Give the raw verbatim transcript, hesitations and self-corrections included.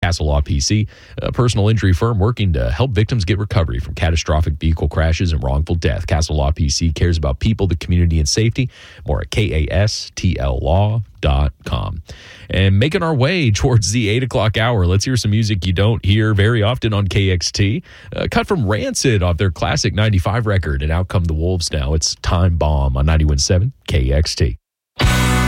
Castle Law P C, a personal injury firm working to help victims get recovery from catastrophic vehicle crashes and wrongful death. Castle Law P C cares about people, the community, and safety. More at K A S T L law dot com. And making our way towards the eight o'clock hour, let's hear some music you don't hear very often on K X T. Uh, cut from Rancid off their classic ninety-five record, and out come the Wolves now. It's Time Bomb on ninety-one point seven K X T.